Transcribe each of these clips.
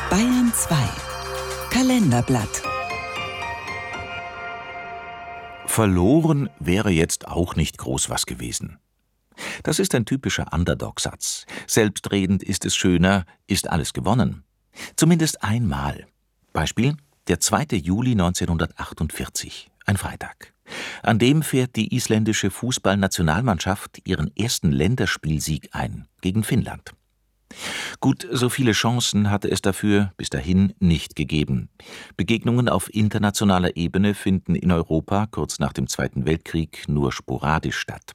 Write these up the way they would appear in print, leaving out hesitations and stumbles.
Bayern 2 Kalenderblatt. Verloren wäre jetzt auch nicht groß was gewesen. Das ist ein typischer Underdog-Satz. Selbstredend ist es schöner, ist alles gewonnen. Zumindest einmal. Beispiel: der 2. Juli 1948, ein Freitag. An dem fährt die isländische Fußballnationalmannschaft ihren ersten Länderspielsieg ein gegen Finnland. Gut, so viele Chancen hatte es dafür bis dahin nicht gegeben. Begegnungen auf internationaler Ebene finden in Europa kurz nach dem Zweiten Weltkrieg nur sporadisch statt.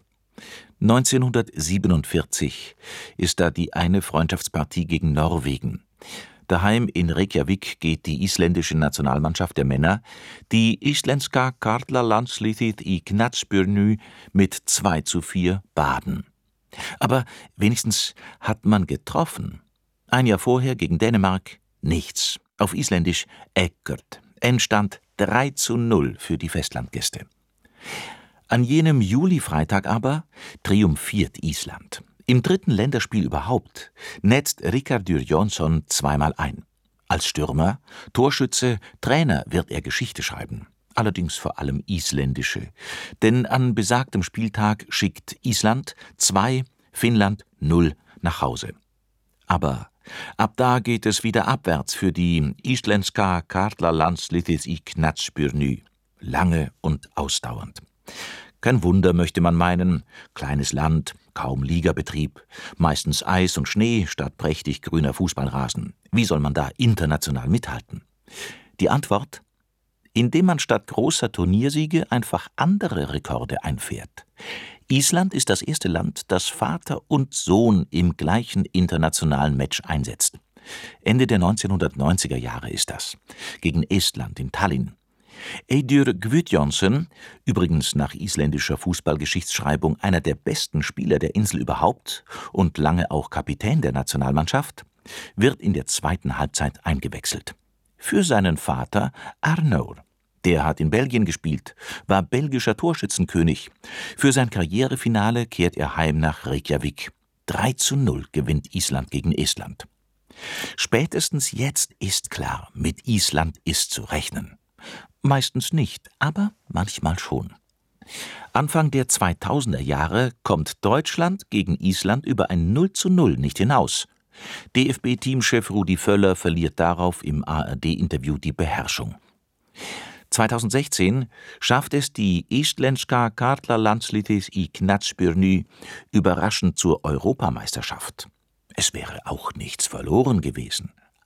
1947 ist da die eine Freundschaftspartie gegen Norwegen. Daheim in Reykjavik geht die isländische Nationalmannschaft der Männer, die Íslenska karlalandsliðið í knattspyrnu, mit 2:4 baden. Aber wenigstens hat man getroffen. Ein Jahr vorher gegen Dänemark nichts. Auf Isländisch ekkert. Endstand 3:0 für die Festlandgäste. An jenem Julifreitag aber triumphiert Island. Im 3. Länderspiel überhaupt netzt Ríkharður Jónsson zweimal ein. Als Stürmer, Torschütze, Trainer wird er Geschichte schreiben. Allerdings vor allem isländische. Denn an besagtem Spieltag schickt Island 2, Finnland 0 nach Hause. Aber ab da geht es wieder abwärts für die Íslenska karlalandsliðið í knattspyrnu. Lange und ausdauernd. Kein Wunder, möchte man meinen. Kleines Land, kaum Ligabetrieb, meistens Eis und Schnee statt prächtig grüner Fußballrasen. Wie soll man da international mithalten? Die Antwort: indem man statt großer Turniersiege einfach andere Rekorde einfährt. Island ist das erste Land, das Vater und Sohn im gleichen internationalen Match einsetzt. Ende der 1990er Jahre ist das. Gegen Estland in Tallinn. Eidur Guðjónsson, übrigens nach isländischer Fußballgeschichtsschreibung einer der besten Spieler der Insel überhaupt und lange auch Kapitän der Nationalmannschaft, wird in der zweiten Halbzeit eingewechselt. Für seinen Vater Arnór. Der hat in Belgien gespielt, war belgischer Torschützenkönig. Für sein Karrierefinale kehrt er heim nach Reykjavik. 3:0 gewinnt Island gegen Estland. Spätestens jetzt ist klar, mit Island ist zu rechnen. Meistens nicht, aber manchmal schon. Anfang der 2000er Jahre kommt Deutschland gegen Island über ein 0:0 nicht hinaus. DFB-Teamchef Rudi Völler verliert darauf im ARD-Interview die Beherrschung. 2016 schafft es die Íslenska karlalandsliðið í knattspyrnu überraschend zur Europameisterschaft. Es wäre auch nichts verloren gewesen.